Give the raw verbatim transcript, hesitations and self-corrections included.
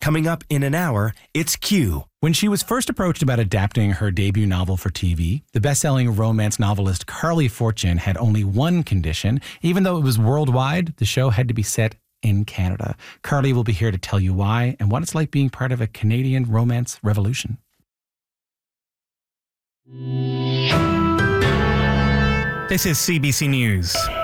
Coming up in an hour, it's Q. When she was first approached about adapting her debut novel for T V, the best-selling romance novelist Carly Fortune had only one condition. Even though it was worldwide, the show had to be set in Canada. Carly will be here to tell you why and what it's like being part of a Canadian romance revolution. This is C B C News.